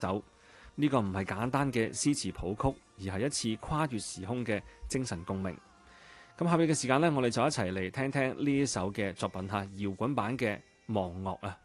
走。呢個唔係簡單嘅詩詞譜曲，而係一次跨越時空嘅精神共鳴。咁下面嘅時間呢，我哋就一齊嚟聽聽呢一首嘅作品嚇，搖滾版嘅《忘樂》啊！